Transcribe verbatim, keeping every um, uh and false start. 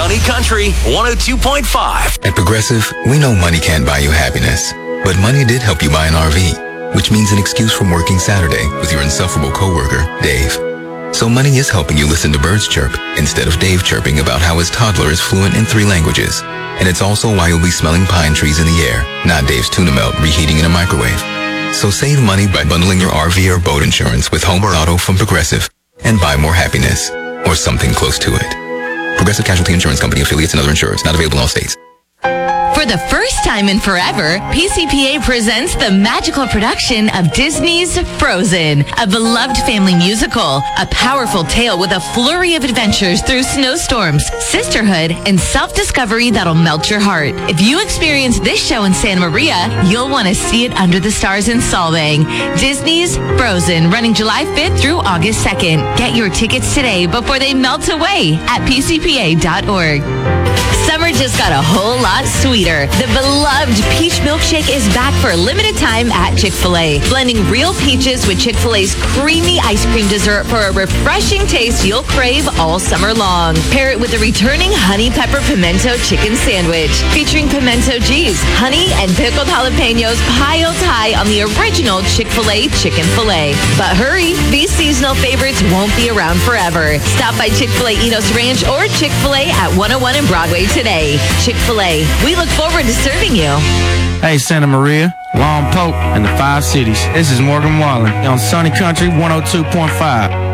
Sunny Country one oh two point five. At Progressive, we know money can't buy you happiness, but money did help you buy an R V, which means an excuse from working Saturday with your insufferable coworker, Dave. So money is helping you listen to birds chirp instead of Dave chirping about how his toddler is fluent in three languages. And it's also why you'll be smelling pine trees in the air, not Dave's tuna melt reheating in a microwave. So save money by bundling your R V or boat insurance with home or auto from Progressive and buy more happiness, or something close to it. Progressive Casualty Insurance Company, affiliates, and other insurers. Not available in all states. For the first time in forever, P C P A presents the magical production of Disney's Frozen, a beloved family musical, a powerful tale with a flurry of adventures through snowstorms, sisterhood, and self-discovery that'll melt your heart. If you experience this show in Santa Maria, you'll want to see it under the stars in Solvang. Disney's Frozen, running July fifth through August second. Get your tickets today before they melt away at P C P A dot org. Summer just got a whole lot sweeter. The beloved peach milkshake is back for a limited time at Chick-fil-A. Blending real peaches with Chick-fil-A's creamy ice cream dessert for a refreshing taste you'll crave all summer long. Pair it with a returning honey pepper pimento chicken sandwich featuring pimento cheese, honey, and pickled jalapenos piled high on the original Chick-fil-A chicken filet. But hurry, these seasonal favorites won't be around forever. Stop by Chick-fil-A Enos Ranch or Chick-fil-A at one oh one and Broadway today. Chick-fil-A, we look forward to serving you. Hey, Santa Maria, Long Poke, and the Five Cities. This is Morgan Wallen on Sunny Country one oh two point five.